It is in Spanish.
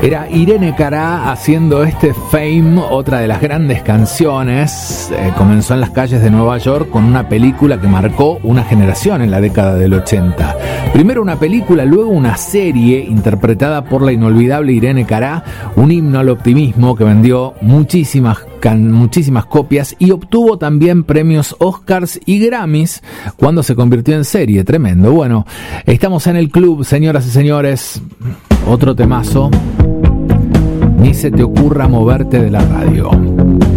Era Irene Cara haciendo Fame, otra de las grandes canciones. Comenzó en las calles de Nueva York con una película que marcó una generación en la década del 80. Primero una película, luego una serie interpretada por la inolvidable Irene Cara, un himno al optimismo que vendió muchísimas copias y obtuvo también premios Oscars y Grammys cuando se convirtió en serie. Tremendo. Bueno, estamos en el club, señoras y señores. Otro temazo. Ni se te ocurra moverte de la radio.